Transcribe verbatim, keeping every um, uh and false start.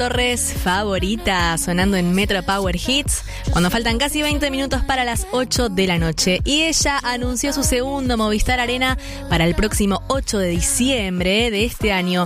Torres, Favorita, sonando en Metro Power Hits, cuando faltan casi veinte minutos para las ocho de la noche. Y ella anunció su segundo Movistar Arena para el próximo ocho de diciembre de este año.